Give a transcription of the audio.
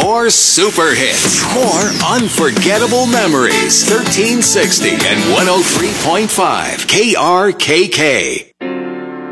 More super hits. More unforgettable memories. 1360 and 103.5 KRKK.